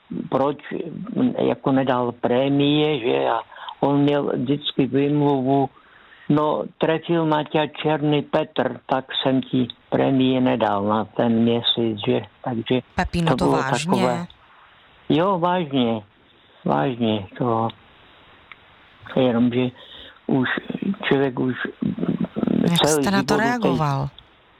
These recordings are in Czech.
proč jako nedal prémie, že a on měl vždycky výmluvu, no trefil ma ťa Černý Petr, tak jsem ti prémie nedal na ten měsíc, že, takže Pepino, to bylo vážně? Takové, jo, vážně to, jenomže už člověk už jak jste na to reagoval?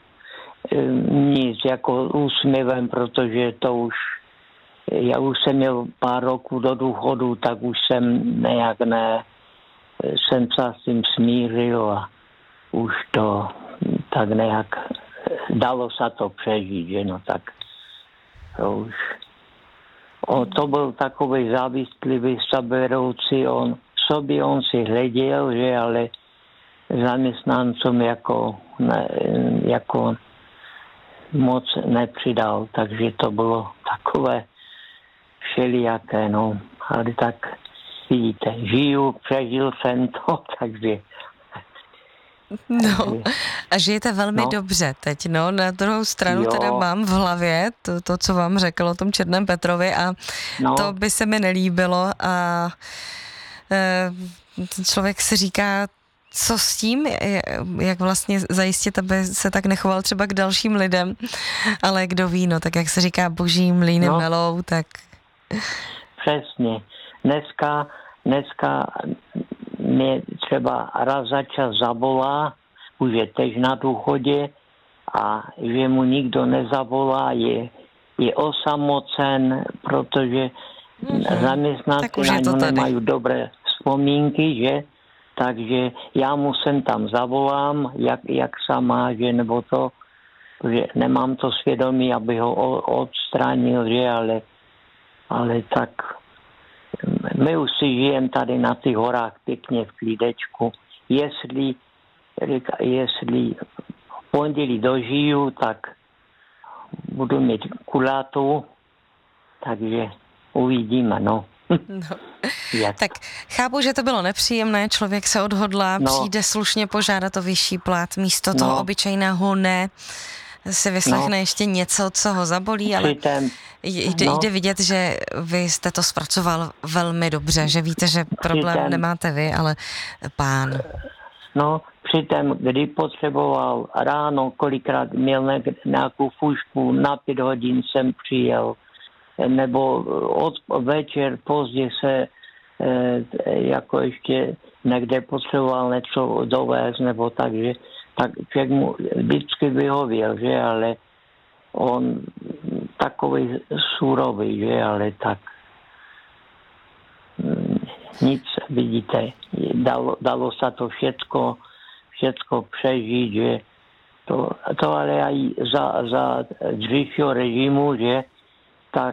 Nic, jako úsměvem, protože to už, já už jsem měl pár roků do důchodu, tak už jsem nějak jsem se s tím smířil a už to tak nějak dalo se to přežít, že no tak to už. To byl takový závistlivý, seberoucí, on si hleděl, že ale zaměstnancům jako moc nepřidal, takže to bylo takové všelijaké, no. Ale tak vidíte, přežil jsem to, takže... No, a žijete velmi dobře teď, no. Na druhou stranu teda mám v hlavě to, co vám řekl o tom Černém Petrovi a to by se mi nelíbilo a ten člověk si říká, co s tím, jak vlastně zajistit, aby se tak nechoval třeba k dalším lidem, ale kdo ví, no, tak jak se říká, boží mlýny melou, tak... Přesně. Dneska mě třeba raz za čas zavolá, už je tež na důchodě a že mu nikdo nezavolá, je osamocen, protože zaměstnanci na něj nemají dobré vzpomínky, že? Takže já mu sem tam zavolám, jak se má, že nebo to, že nemám to svědomí, aby ho odstranil, že, ale tak my už si žijeme tady na těch horách pěkně v klídečku. Jestli v pondělí dožiju, tak budu mít kulátu, takže uvidíme, no. Tak chápu, že to bylo nepříjemné, člověk se odhodlá, přijde slušně požádat o vyšší plat, místo toho obyčejného ne, si vyslechne ještě něco, co ho zabolí, ale jde vidět, že vy jste to zpracoval velmi dobře, že víte, že problém nemáte vy, ale pán. No, přitom, kdy potřeboval ráno, kolikrát měl nějakou fušku, na 5 hodin jsem přijel, nebo večer pozdě se jako ještě někde potřeboval něco dovést, nebo takže tak člověk mu vždycky vyhověl, že, ale on takový surový, že, ale tak nic, vidíte, dalo se to všecko přežít, že to ale i za dřívějšího režimu, že tak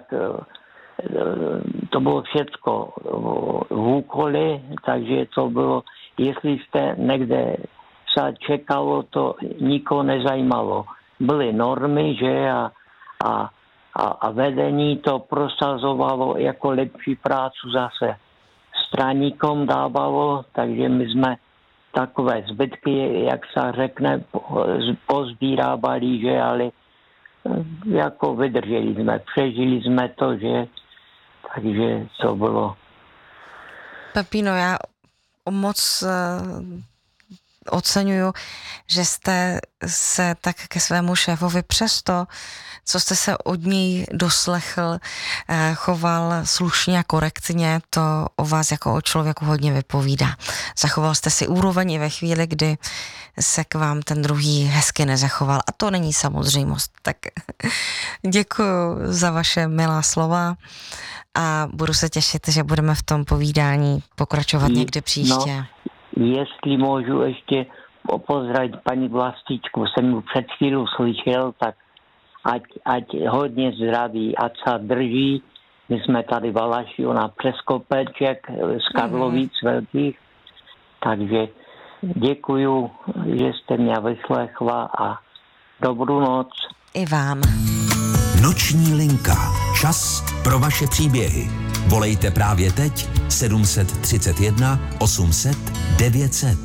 to bylo všecko v úkole, takže to bylo, jestli jste někde se čekalo, to nikoho nezajímalo. Byly normy, že a vedení to prosazovalo jako lepší prácu zase straníkom dávalo, takže my jsme takové zbytky, jak se řekne, pozbírávali, že ale jako vydrželi jsme, přežili jsme to, že takže to bylo. Pepino, já moc oceňuju, že jste se tak ke svému šéfovi přesto, co jste se od něj doslechl, choval slušně a korektně, to o vás jako o člověku hodně vypovídá. Zachoval jste si úroveň i ve chvíli, kdy se k vám ten druhý hezky nezachoval a to není samozřejmost. Tak děkuju za vaše milá slova a budu se těšit, že budeme v tom povídání pokračovat někdy příště. No, jestli můžu ještě pozdravit paní Vlastičku, jsem ji před chvílou slyšel, tak ať hodně zdraví, ať se drží. My jsme tady v Alaši, ona přes kopeček z Karlovíc velkých, takže děkuju, že jste mě vyslechla a dobrou noc. I vám. Noční linka. Čas pro vaše příběhy. Volejte právě teď 731 800 900.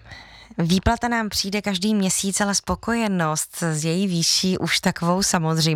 Výplata nám přijde každý měsíc, ale spokojenost s její výší už takovou samozřejmě